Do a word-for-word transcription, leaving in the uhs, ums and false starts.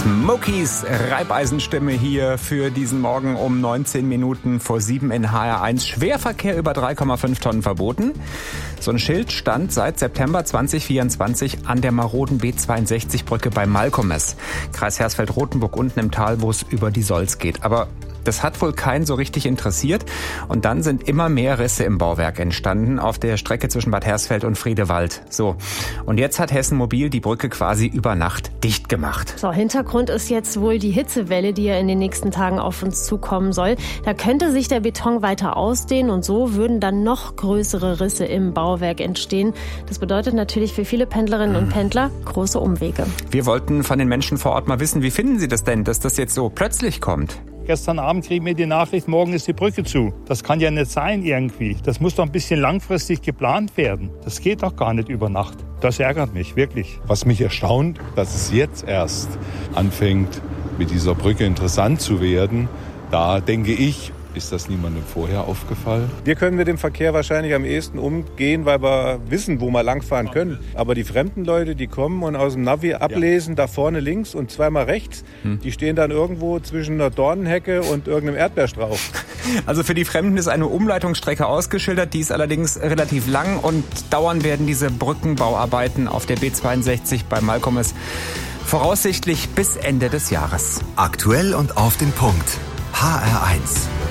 Smokies Reibeisenstimme hier für diesen Morgen um neunzehn Minuten vor sieben in H R eins. Schwerverkehr über drei Komma fünf Tonnen verboten. So ein Schild stand seit September zwanzig vierundzwanzig an der maroden B zweiundsechzig Brücke bei Malkomes. Kreis Hersfeld-Rotenburg unten im Tal, wo es über die Solz geht. Aber das hat wohl keinen so richtig interessiert. Und dann sind immer mehr Risse im Bauwerk entstanden auf der Strecke zwischen Bad Hersfeld und Friedewald. So. Und jetzt hat Hessen Mobil die Brücke quasi über Nacht dicht gemacht. So, Hintergrund ist jetzt wohl die Hitzewelle, die ja in den nächsten Tagen auf uns zukommen soll. Da könnte sich der Beton weiter ausdehnen und so würden dann noch größere Risse im Bauwerk entstehen. Das bedeutet natürlich für viele Pendlerinnen und Pendler große Umwege. Wir wollten von den Menschen vor Ort mal wissen, wie finden sie das denn, dass das jetzt so plötzlich kommt? Gestern Abend kriegen wir die Nachricht, morgen ist die Brücke zu. Das kann ja nicht sein irgendwie. Das muss doch ein bisschen langfristig geplant werden. Das geht doch gar nicht über Nacht. Das ärgert mich, wirklich. Was mich erstaunt, dass es jetzt erst anfängt, mit dieser Brücke interessant zu werden. Da denke ich, ist das niemandem vorher aufgefallen? Wir können mit dem Verkehr wahrscheinlich am ehesten umgehen, weil wir wissen, wo wir langfahren können. Aber die fremden Leute, die kommen und aus dem Navi ablesen, ja. Da vorne links und zweimal rechts, hm. die stehen dann irgendwo zwischen einer Dornenhecke und irgendeinem Erdbeerstrauch. Also für die Fremden ist eine Umleitungsstrecke ausgeschildert, die ist allerdings relativ lang und dauern werden diese Brückenbauarbeiten auf der B zweiundsechzig bei Malkomes voraussichtlich bis Ende des Jahres. Aktuell und auf den Punkt. H R eins.